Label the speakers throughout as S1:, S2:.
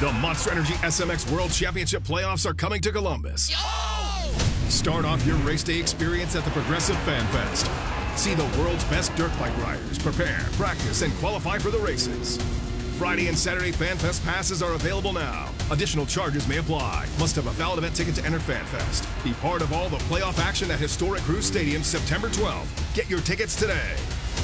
S1: The Monster Energy SMX World Championship playoffs are coming to Columbus. Start off your race day experience at the Progressive Fan Fest. See the world's best dirt bike riders prepare, practice, and qualify for the races. Friday and Saturday Fan Fest passes are available now. Additional charges may apply. Must have a valid event ticket to enter Fan Fest. Be part of all the playoff action at historic Cruise Stadium September 12th. Get your tickets today.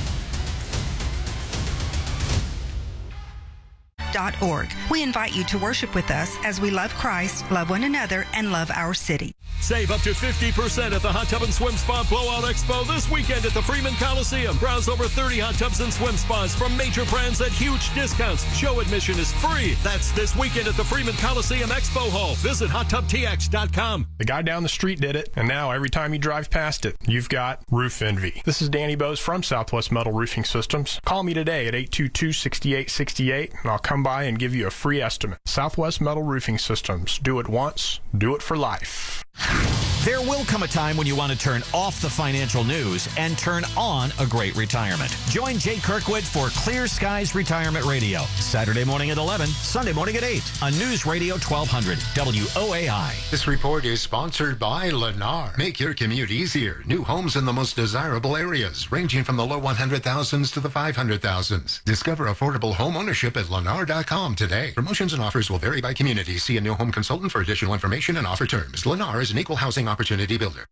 S2: .org. We invite you to worship with us as we love Christ, love one another, and love our city.
S3: Save up to 50% at the Hot Tub and Swim Spa Blowout Expo this weekend at the Freeman Coliseum. Browse over 30 hot tubs and swim spas from major brands at huge discounts. Show admission is free. That's this weekend at the Freeman Coliseum Expo Hall. Visit hottubtx.com.
S4: The guy down the street did it, and now every time you drive past it, you've got roof envy. This is Danny Bose from Southwest Metal Roofing Systems. Call me today at 822-6868, and I'll come by and give you a free estimate. Southwest Metal Roofing Systems. Do it once, do it for life.
S5: There will come a time when you want to turn off the financial news and turn on a great retirement. Join Jay Kirkwood for Clear Skies Retirement Radio. Saturday morning at 11, Sunday morning at 8 on News Radio 1200 WOAI.
S6: This report is sponsored by Lennar. Make your commute easier. New homes in the most desirable areas, ranging from the low 100,000s to the 500,000s. Discover affordable home ownership at Lennar.com today. Promotions and offers will vary by community. See a new home consultant for additional information and offer terms. Lennar is an equal housing opportunity builder.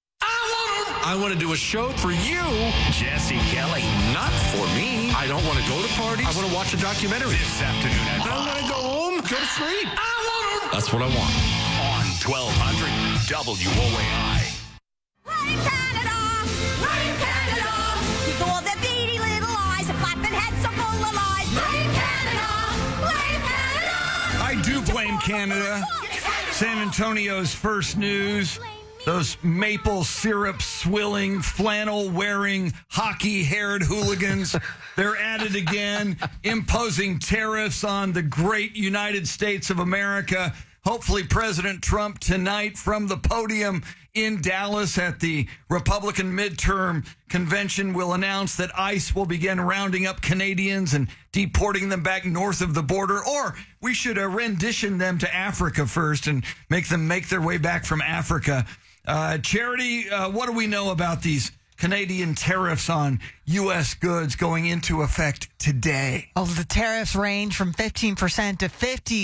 S7: I want to do a show for you, Jesse Kelly. Not for me. I don't want to go to parties. I want to watch a documentary this afternoon. I want to go home, go to sleep. That's what I want.
S3: On 1200 WOAI.
S8: Rain Canada! Rain Canada! With all their beady little eyes and flapping heads so full of lies. Rain Canada! Rain Canada!
S9: I do blame Canada. San Antonio's First News. Those maple syrup swilling, flannel wearing, hockey haired hooligans. They're at it again, imposing tariffs on the great United States of America. Hopefully, President Trump tonight from the podium in Dallas at the Republican midterm convention will announce that ICE will begin rounding up Canadians and deporting them back north of the border, or we should rendition them to Africa first and make them make their way back from Africa. Charity, what do we know about these Canadian tariffs on U.S. goods going into effect today?
S10: Well, the tariffs range from 15% to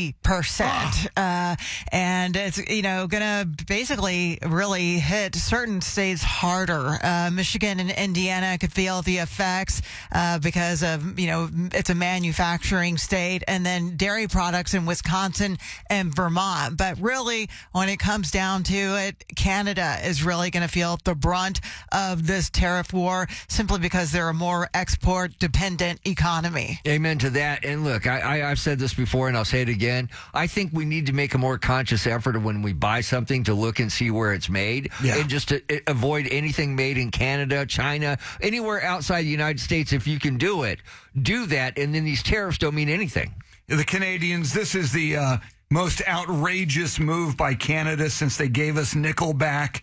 S10: 50%. And it's, going to basically really hit certain states harder. Michigan and Indiana could feel the effects because of, it's a manufacturing state, and then dairy products in Wisconsin and Vermont. But really, when it comes down to it, Canada is really going to feel the brunt of this tariff war simply because they're a more export-dependent economy.
S11: Amen to that. And look, I've said this before, and I'll say it again. I think we need to make a more conscious effort of when we buy something to look and see where it's made, and just to avoid anything made in Canada, China, anywhere outside the United States. If you can do it, do that, and then these tariffs don't mean anything.
S9: The Canadians, this is the most outrageous move by Canada since they gave us Nickelback.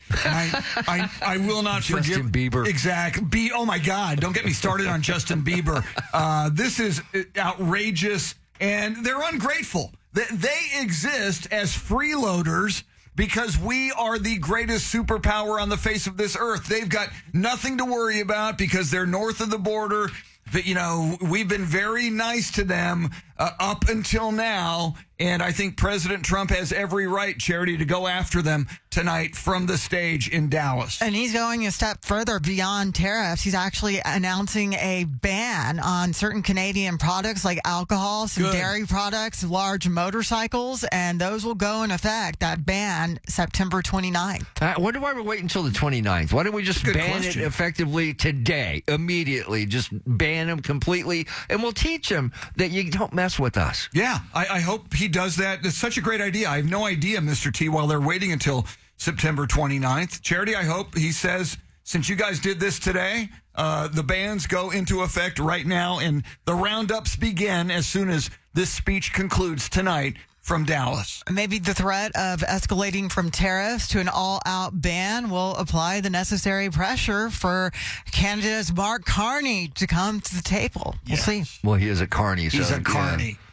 S9: I will not forgive
S11: Justin Bieber.
S9: Exactly. Oh my God! Don't get me started on Justin Bieber. This is outrageous, and they're ungrateful. They exist as freeloaders because we are the greatest superpower on the face of this earth. They've got nothing to worry about because they're north of the border. But, we've been very nice to them up until now, and I think President Trump has every right, Charity, to go after them tonight from the stage in Dallas.
S10: And he's going a step further beyond tariffs. He's actually announcing a ban on certain Canadian products like alcohol, some dairy products, large motorcycles, and those will go in effect, that ban, September 29th.
S11: I wonder why we're waiting until the 29th. Why don't we just ban it effectively today, immediately? Just ban them completely, and we'll teach them that you don't mess with us.
S9: Yeah, I hope he does that. It's such a great idea. I have no idea, Mr. T, while they're waiting until September 29th. Charity, I hope he says, since you guys did this today, the bans go into effect right now, and the roundups begin as soon as this speech concludes tonight from Dallas.
S10: Maybe the threat of escalating from tariffs to an all-out ban will apply the necessary pressure for Canada's Mark Carney to come to the table. We'll see.
S11: Well, he is a carny.
S9: He's a carny.
S11: Yeah.